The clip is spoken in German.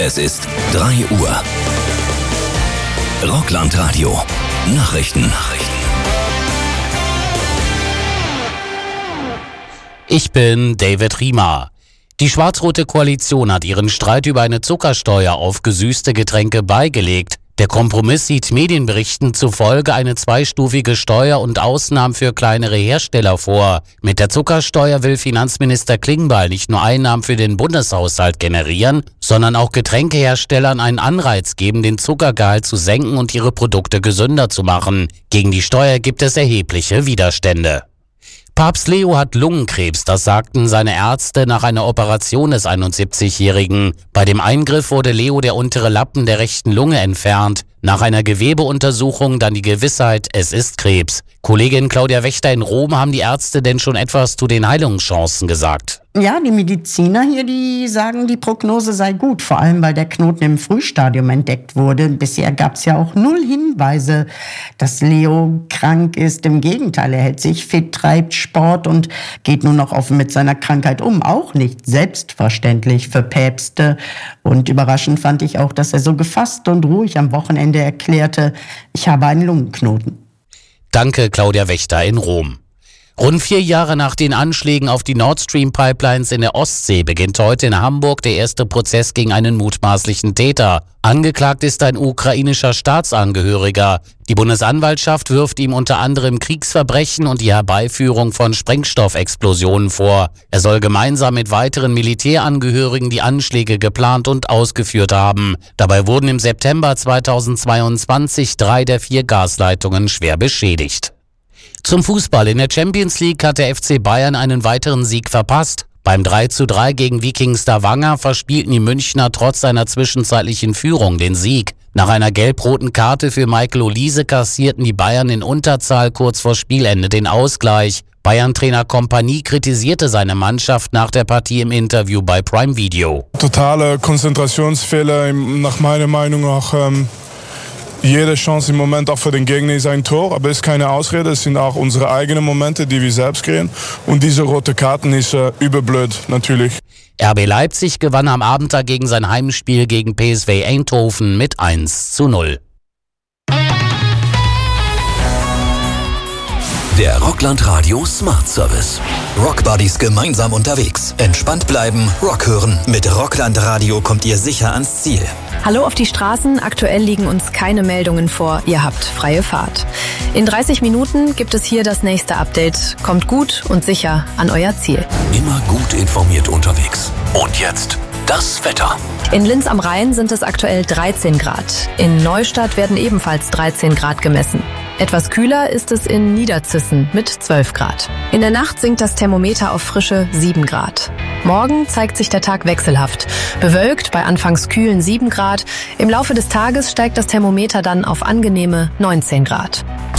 Es ist 3 Uhr. Rockland-Radio. Nachrichten. Ich bin David Riemer. Die schwarz-rote Koalition hat ihren Streit über eine Zuckersteuer auf gesüßte Getränke beigelegt. Der Kompromiss sieht Medienberichten zufolge eine zweistufige Steuer und Ausnahmen für kleinere Hersteller vor. Mit der Zuckersteuer will Finanzminister Klingbeil nicht nur Einnahmen für den Bundeshaushalt generieren, sondern auch Getränkeherstellern einen Anreiz geben, den Zuckergehalt zu senken und ihre Produkte gesünder zu machen. Gegen die Steuer gibt es erhebliche Widerstände. Papst Leo hat Lungenkrebs, das sagten seine Ärzte nach einer Operation des 71-Jährigen. Bei dem Eingriff wurde Leo der untere Lappen der rechten Lunge entfernt. Nach einer Gewebeuntersuchung dann die Gewissheit, es ist Krebs. Kollegin Claudia Wächter in Rom, haben die Ärzte denn schon etwas zu den Heilungschancen gesagt? Ja, die Mediziner hier, die sagen, die Prognose sei gut, vor allem weil der Knoten im Frühstadium entdeckt wurde. Bisher gab es ja auch 0 Hinweise, dass Leo krank ist. Im Gegenteil, er hält sich fit, treibt Sport und geht nun noch offen mit seiner Krankheit um. Auch nicht selbstverständlich für Päpste. Und überraschend fand ich auch, dass er so gefasst und ruhig am Wochenende erklärte, ich habe einen Lungenknoten. Danke, Claudia Wächter in Rom. Rund 4 Jahre nach den Anschlägen auf die Nord Stream Pipelines in der Ostsee beginnt heute in Hamburg der erste Prozess gegen einen mutmaßlichen Täter. Angeklagt ist ein ukrainischer Staatsangehöriger. Die Bundesanwaltschaft wirft ihm unter anderem Kriegsverbrechen und die Herbeiführung von Sprengstoffexplosionen vor. Er soll gemeinsam mit weiteren Militärangehörigen die Anschläge geplant und ausgeführt haben. Dabei wurden im September 2022 3 der 4 Gasleitungen schwer beschädigt. Zum Fußball. In der Champions League hat der FC Bayern einen weiteren Sieg verpasst. Beim 3:3 gegen Viking Stavanger verspielten die Münchner trotz seiner zwischenzeitlichen Führung den Sieg. Nach einer gelb-roten Karte für Michael Olise kassierten die Bayern in Unterzahl kurz vor Spielende den Ausgleich. Bayern-Trainer Kompanie kritisierte seine Mannschaft nach der Partie im Interview bei Prime Video. Totale Konzentrationsfehler, nach meiner Meinung auch. Jede Chance im Moment auch für den Gegner ist ein Tor, aber es ist keine Ausrede. Es sind auch unsere eigenen Momente, die wir selbst kriegen. Und diese rote Karten ist überblöd, natürlich. RB Leipzig gewann am Abend dagegen sein Heimspiel gegen PSV Eindhoven mit 1:0. Der Rockland-Radio Smart Service. Rockbuddies gemeinsam unterwegs. Entspannt bleiben, Rock hören. Mit Rockland-Radio kommt ihr sicher ans Ziel. Hallo auf die Straßen. Aktuell liegen uns keine Meldungen vor. Ihr habt freie Fahrt. In 30 Minuten gibt es hier das nächste Update. Kommt gut und sicher an euer Ziel. Immer gut informiert unterwegs. Und jetzt das Wetter. In Linz am Rhein sind es aktuell 13 Grad. In Neustadt werden ebenfalls 13 Grad gemessen. Etwas kühler ist es in Niederzissen mit 12 Grad. In der Nacht sinkt das Thermometer auf frische 7 Grad. Morgen zeigt sich der Tag wechselhaft. Bewölkt bei anfangs kühlen 7 Grad. Im Laufe des Tages steigt das Thermometer dann auf angenehme 19 Grad.